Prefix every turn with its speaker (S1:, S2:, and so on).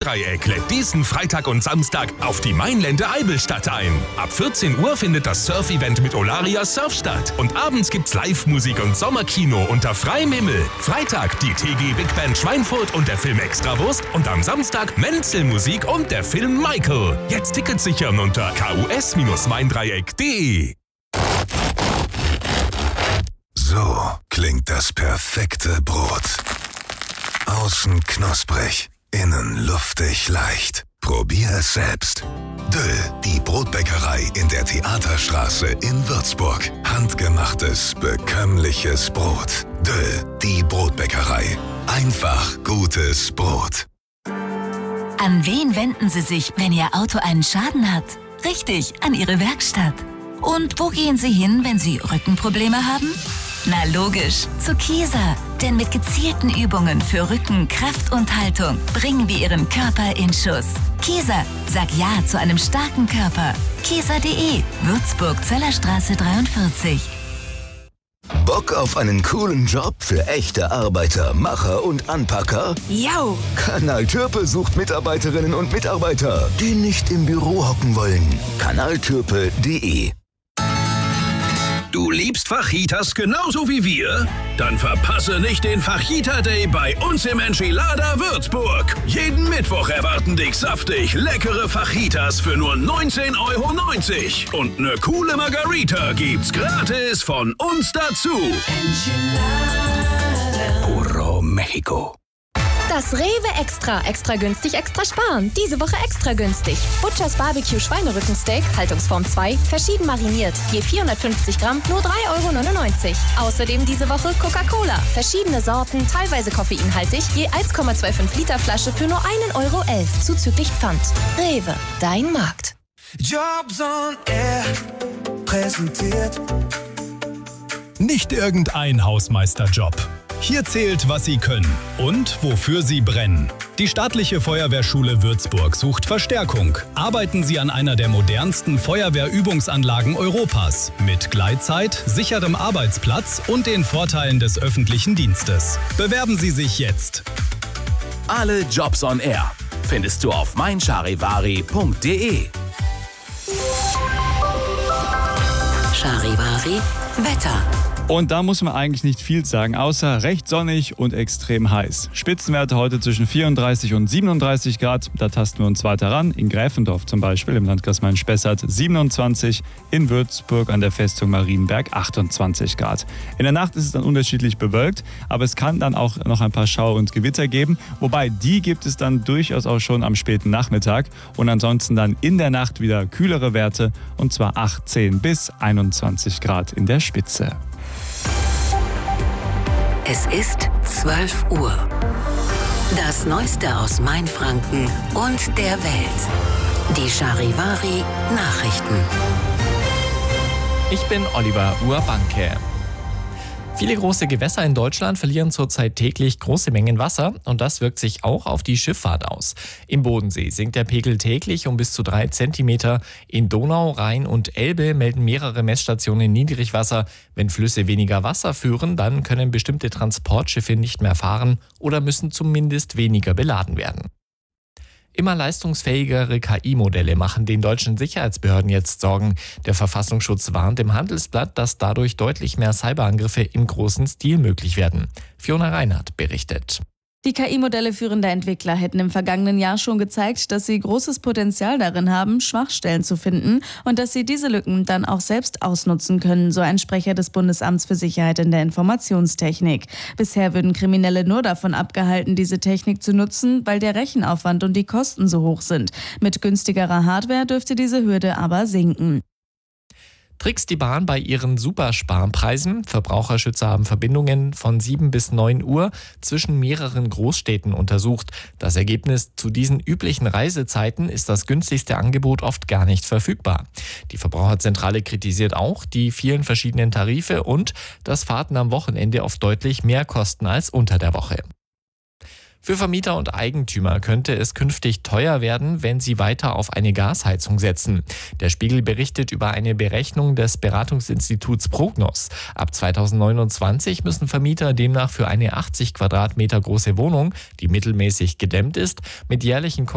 S1: Main-Dreieck lädt diesen Freitag und Samstag auf die Mainlände Eibelstadt ein. Ab 14 Uhr findet das Surf-Event mit Olaria Surf statt. Und abends gibt's Live-Musik und Sommerkino unter freiem Himmel. Freitag die TG Big Band Schweinfurt und der Film Extrawurst. Und am Samstag Menzel-Musik und der Film Michael. Jetzt Tickets sichern unter kus-maindreieck.de.
S2: So klingt das perfekte Brot. Außen knusprig, innen luftig leicht. Probier es selbst. Döll, die Brotbäckerei in der Theaterstraße in Würzburg. Handgemachtes, bekömmliches Brot. Döll, die Brotbäckerei. Einfach gutes Brot.
S3: An wen wenden Sie sich, wenn Ihr Auto einen Schaden hat? Richtig, an Ihre Werkstatt. Und wo gehen Sie hin, wenn Sie Rückenprobleme haben? Na logisch, zu Kieser. Denn mit gezielten Übungen für Rücken, Kraft und Haltung bringen wir Ihren Körper in Schuss. Kieser, sag Ja zu einem starken Körper. Kieser.de, Würzburg, Zellerstraße 43.
S4: Bock auf einen coolen Job für echte Arbeiter, Macher und Anpacker?
S3: Jau!
S4: Kanal Türpe sucht Mitarbeiterinnen und Mitarbeiter, die nicht im Büro hocken wollen. Kanaltürpe.de.
S5: Du liebst Fajitas genauso wie wir? Dann verpasse nicht den Fajita Day bei uns im Enchilada Würzburg. Jeden Mittwoch erwarten dich saftig leckere Fajitas für nur 19,90 €. Und eine coole Margarita gibt's gratis von uns dazu. Puro Mexico.
S6: Das Rewe Extra. Extra günstig, extra sparen. Diese Woche extra günstig. Butchers Barbecue Schweinerückensteak, Haltungsform 2, verschieden mariniert. Je 450 Gramm, nur 3,99 €. Außerdem diese Woche Coca-Cola. Verschiedene Sorten, teilweise koffeinhaltig, je 1,25 Liter Flasche für nur 1,11 € zuzüglich Pfand. Rewe, dein Markt.
S7: Jobs on Air präsentiert.
S8: Nicht irgendein Hausmeisterjob. Hier zählt, was Sie können und wofür Sie brennen. Die staatliche Feuerwehrschule Würzburg sucht Verstärkung. Arbeiten Sie an einer der modernsten Feuerwehrübungsanlagen Europas mit Gleitzeit, sicherem Arbeitsplatz und den Vorteilen des öffentlichen Dienstes. Bewerben Sie sich jetzt.
S9: Alle Jobs on Air findest du auf meincharivari.de.
S3: Charivari Wetter.
S10: Und da muss man eigentlich nicht viel sagen, außer recht sonnig und extrem heiß. Spitzenwerte heute zwischen 34 und 37 Grad. Da tasten wir uns weiter ran. In Gräfendorf zum Beispiel, im Landkreis Main-Spessart 27. In Würzburg an der Festung Marienberg 28 Grad. In der Nacht ist es dann unterschiedlich bewölkt, aber es kann dann auch noch ein paar Schauer und Gewitter geben. Wobei, die gibt es dann durchaus auch schon am späten Nachmittag. Und ansonsten dann in der Nacht wieder kühlere Werte, und zwar 18 bis 21 Grad in der Spitze.
S3: Es ist 12 Uhr. Das Neueste aus Mainfranken und der Welt. Die Charivari Nachrichten.
S11: Ich bin Oliver Urbanke. Viele große Gewässer in Deutschland verlieren zurzeit täglich große Mengen Wasser und das wirkt sich auch auf die Schifffahrt aus. Im Bodensee sinkt der Pegel täglich um bis zu 3 Zentimeter. In Donau, Rhein und Elbe melden mehrere Messstationen Niedrigwasser. Wenn Flüsse weniger Wasser führen, dann können bestimmte Transportschiffe nicht mehr fahren oder müssen zumindest weniger beladen werden. Immer leistungsfähigere KI-Modelle machen den deutschen Sicherheitsbehörden jetzt Sorgen. Der Verfassungsschutz warnt im Handelsblatt, dass dadurch deutlich mehr Cyberangriffe im großen Stil möglich werden. Fiona Reinhardt berichtet.
S12: Die KI-Modelle führender Entwickler hätten im vergangenen Jahr schon gezeigt, dass sie großes Potenzial darin haben, Schwachstellen zu finden und dass sie diese Lücken dann auch selbst ausnutzen können, so ein Sprecher des Bundesamts für Sicherheit in der Informationstechnik. Bisher würden Kriminelle nur davon abgehalten, diese Technik zu nutzen, weil der Rechenaufwand und die Kosten so hoch sind. Mit günstigerer Hardware dürfte diese Hürde aber sinken.
S11: Trickst die Bahn bei ihren Supersparpreisen? Verbraucherschützer haben Verbindungen von 7 bis 9 Uhr zwischen mehreren Großstädten untersucht. Das Ergebnis: zu diesen üblichen Reisezeiten ist das günstigste Angebot oft gar nicht verfügbar. Die Verbraucherzentrale kritisiert auch die vielen verschiedenen Tarife und dass Fahrten am Wochenende oft deutlich mehr kosten als unter der Woche. Für Vermieter und Eigentümer könnte es künftig teuer werden, wenn sie weiter auf eine Gasheizung setzen. Der Spiegel berichtet über eine Berechnung des Beratungsinstituts Prognos. Ab 2029 müssen Vermieter demnach für eine 80 Quadratmeter große Wohnung, die mittelmäßig gedämmt ist, mit jährlichen